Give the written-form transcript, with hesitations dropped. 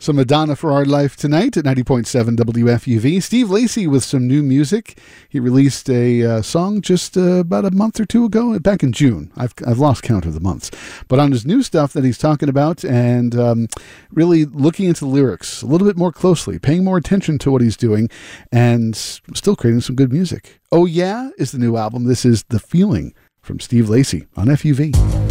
So Madonna for our life tonight at 90.7 WFUV. Steve Lacy with some new music. He released a song just about a month or two ago, back in June. I've lost count of the months. But on his new stuff that he's talking about and really looking into the lyrics a little bit more closely, paying more attention to what he's doing, and still creating some good music. Oh Yeah is the new album. This is The Feeling from Steve Lacy on FUV.